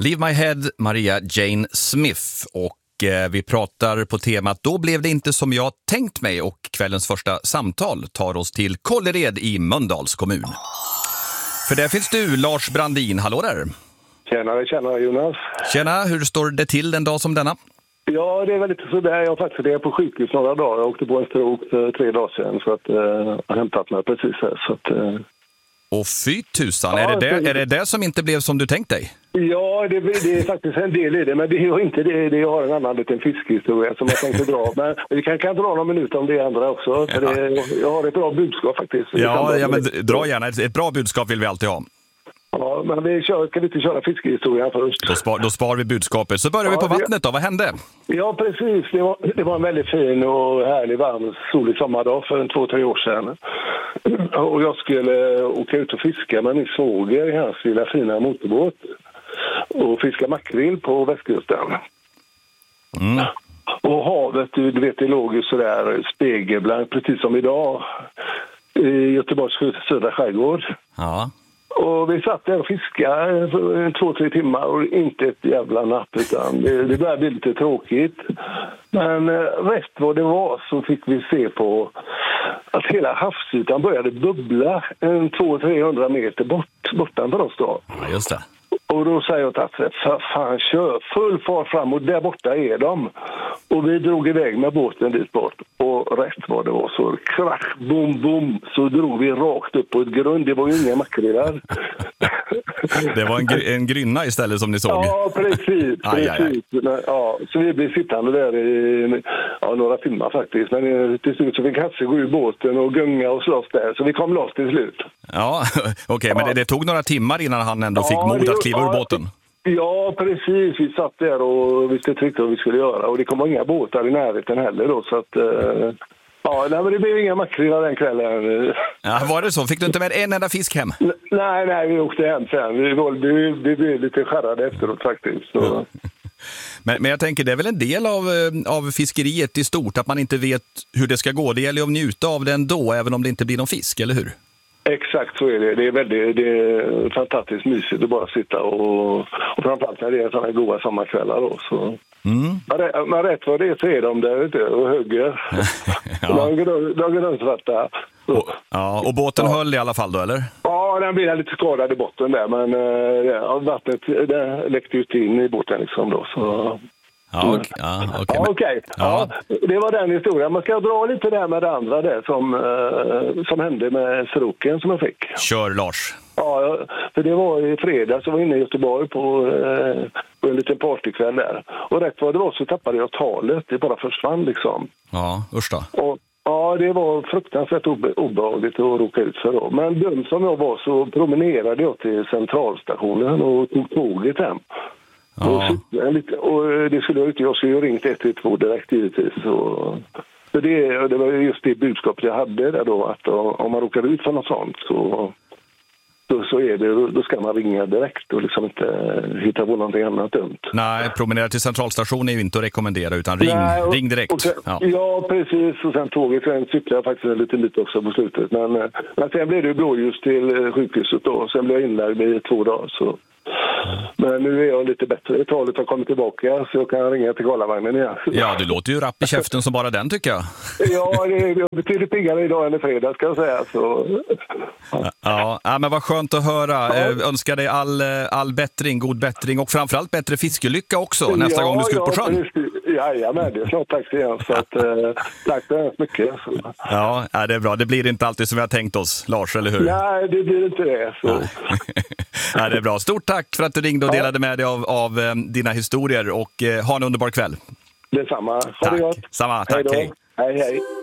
Leave My Head, Maria Jane Smith, och vi pratar på temat Då blev det inte som jag tänkt mig, och kvällens första samtal tar oss till Kållered i Mölndals kommun. För där finns du, Lars Brandin. Hallå där. Tjena Jonas. Tjena, hur står det till en dag som denna? Ja, det är väl lite sådär. Jag faktiskt är på sjukhus några dagar. Jag åkte på en stroke för 3 dagar sedan, så att jag har hämtat mig precis här. Så att, Och fy tusan, ja, är det det som inte blev som du tänkt dig? Ja, det är faktiskt en del i det, men det är inte det. Jag har en annan liten fiskhistoria som jag tänkte dra. Men vi kan dra några minuter om det andra också. För jag har ett bra budskap faktiskt. Ja, men dra gärna. Ett bra budskap vill vi alltid ha. Ja, men kan vi inte köra fiskehistorien först? Då spar vi budskapet. Så börjar vi på vattnet då. Vad hände? Ja, precis. Det var en väldigt fin och härlig, varm, solig sommardag för 2-3 år sedan. Och jag skulle åka ut och fiska med min svåger i hans lilla fina motorbåt. Och fiska makrill på västkusten. Mm. Och havet, du vet, det låg ju sådär spegelblankt, precis som idag i Göteborgs södra skärgård. Ja. Och vi satt där och fiskade 2-3 timmar och inte ett jävla napp, utan det började bli lite tråkigt. Men rätt vad det var så fick vi se på att hela havsytan började bubbla 200-300 meter bortanför oss då. Ja, just det. Och då säger jag till att för fan, kör full fart fram, och där borta är de. Och vi drog iväg med båten dit bort. Och rätt vad det var så krasch, bom, bom, så drog vi rakt upp på ett grund. Det var ju inga makrillar. Det var en grynna istället som ni såg. Ja, precis. Aj. Ja, så vi blev sittande där i några timmar faktiskt. Men till slut så fick Hasse gå ur båten och gunga och slåss där. Så vi kom loss till slut. Ja, okej. Men det tog några timmar innan han ändå fick mod att kliva ur båten. Ja, precis. Vi satt där och visste inte riktigt vad vi skulle göra. Och det kom inga båtar i närheten heller då. Så att, men det blev inga makrillar den kvällen. Ja, var det så? Fick du inte med en enda fisk hem? Nej, vi åkte hem sen. Vi blev lite skärrade efteråt faktiskt. Så. Men jag tänker, det är väl en del av fiskeriet i stort, att man inte vet hur det ska gå. Det gäller ju att njuta av det ändå, även om det inte blir någon fisk, eller hur? Exakt så är det. Det är fantastiskt mysigt att bara sitta och framförallt när det är sådana goda sommarkvällar då. Så. Men rätt vad det är så är de där ute och hugger. Ja. De är svarta. Och båten höll i alla fall då, eller? Ja, den blev lite skadad i botten där, men vattnet det läckte ut in i båten liksom då. Så. Okej. Ja, det var den historien. Man ska dra lite där med det andra där som hände med stroken som jag fick. Kör, Lars. Ja, för det var i fredags, så var jag inne i Göteborg på en liten partykväll där. Och rätt vad det var så tappade jag talet. Det bara försvann liksom. Ja, usch då. Och det var fruktansvärt obehagligt att råka ut för då. Men dum som jag var så promenerade jag till centralstationen och tog tåget hem. Ja. Och det skulle jag skulle ju ringt 112 direkt givetvis. Så det var just det budskapet jag hade där då, att om man råkar ut för något sånt så är det, då ska man ringa direkt och liksom inte hitta på någonting annat dumt. Nej, promenera till centralstation är ju inte att rekommendera, utan ring direkt. Sen, ja, precis. Och sen tåget, sen cyklade jag faktiskt lite också på slutet. Men sen blev det blåljus till sjukhuset då. Sen blev jag inlagd i 2 dagar så. Men nu är jag lite bättre. Talet har kommit tillbaka så jag kan ringa till Karlavagnen igen. Ja, du låter ju rapp i käften som bara den, tycker jag. Ja, det är betydligt piggare idag än i fredag, ska jag säga. Så. Ja, men vad skönt att höra. Önskar dig all bättring, god bättring och framförallt bättre fiskelycka också nästa gång du ska ut på sjön. Men det är snart tack igen. Så att, tack så mycket. Så. Ja, det är bra. Det blir inte alltid som vi har tänkt oss, Lars, eller hur? Nej, det blir inte det. Så. Ja, det är bra. Stort tack för att du ringde och delade med dig av dina historier och ha en underbar kväll. Detsamma. Ha det gott. Samma, tack. Hej. Hej.